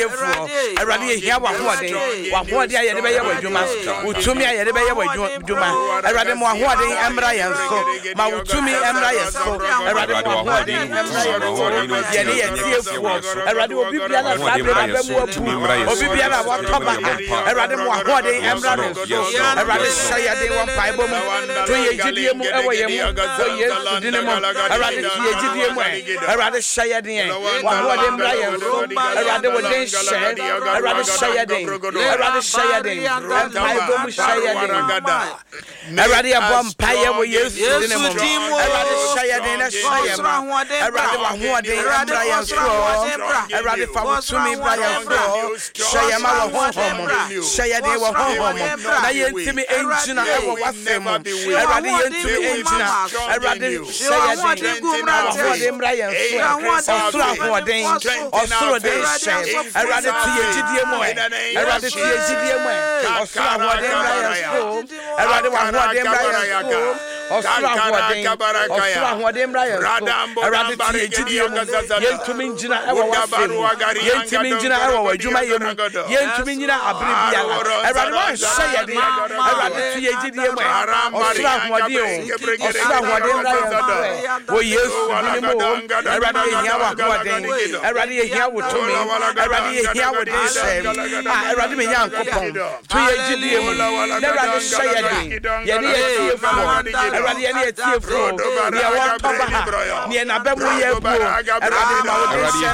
Erade ehia wahoden wahoden aye de be ye wadwuma utumi aye de be ye wadwuma erade mo wahoden emra ye nso ma utumi emra ye so erade mo wahoden emra ye ye ne ye tiefuo erade obi bia na sabre ba mu abu obi bia na watoba erade mo wahoden emra no so erade shaya de won paibo mu to ye gidie mu ewo ye mu so Yesu dine mu erade ye gidie mu erade shaya de wahoden emra ye so erade woden shaya erade shaya de erade shaya de paibo mu shaya de erade abom paye wo Yesu dine mu erade shaya de na shaya ma erade wahoden emra ye so erade fa utumi bra ye so shaya ma wo honhom shaya de wo honhom na yentimi engina ewo wasem erade yentimi engina erade shaya de wahoden emra ye so osura hoden osura de shaya erade tiye gidie mo erade tiye gidie mo osura hoden emra ye so erade wahoden emra ye so osura hoden emra ye so erade tiye gidie mo yentimi engina ewo wasem yentimi engina ewo wadwuma yemu yentimi engina abribia erade wa shaya de erade tiye gidie mo osura hoden emra ye so wo Yesu ni mo erade ehia wa hoden erade ehia wo tumi erade ehia wo de shem erade me yankopon tiye gidie mo erade shaya de ye ne ye fo erade ye ne ye fo ye wa toba ha ne na be mo ye bu erade ma wo de shem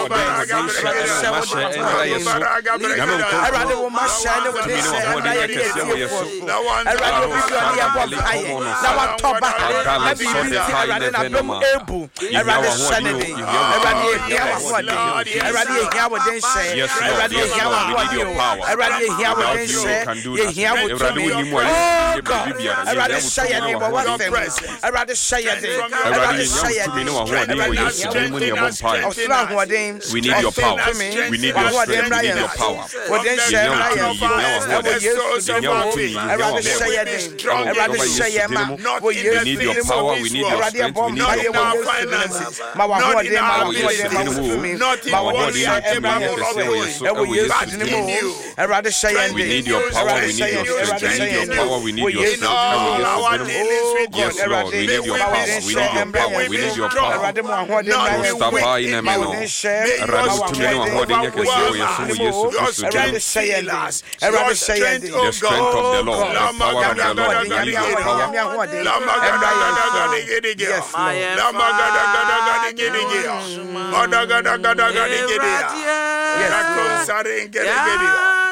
erade wo ma sha ne wo de shem na ye ne ye fo erade obi do ne ye bo aye na wa toba na bi bi ti erade na be mo ebu erade shane de erade ehia wa ho de erade ehia wo de shem erade ehia wa ho de erade ehia wo de shem ehia wo tumi erade shaya de bo wa sem erade shaya de erade shaya de we need your power. We need your strength. We need your power. We need your power. We need your strength. We need your power. We need your power. We need your strength. We need your power. We need your strength. Yes, Lord. We need your power. We need your power. We need your power. Mustafa ina meno. Erade tumeni wa hodi nyeke sewo Yesu Yesu Kristo. The strength of the Lord, the power of the Lord. We need your power. Yes.